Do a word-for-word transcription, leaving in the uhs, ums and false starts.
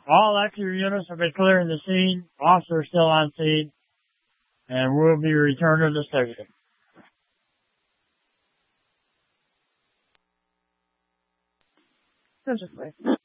All active units have been clearing the scene. Officer still on scene. And will be returned to the station. Just wait.